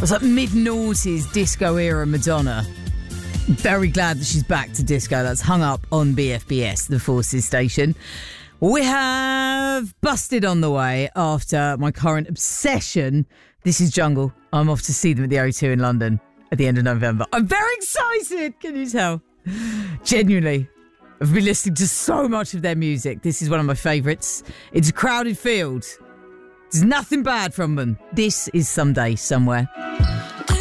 was like mid-noughties disco era Madonna. Very glad that she's back to disco. That's hung up on BFBS, the Forces station. We have Busted on the way after my current obsession. This is Jungle. I'm off to see them at the O2 in London at the end of November. I'm very excited, can you tell? Genuinely. I've been listening to so much of their music. This is one of my favourites. It's a Crowded Field. There's nothing bad from them. This is Someday, Somewhere.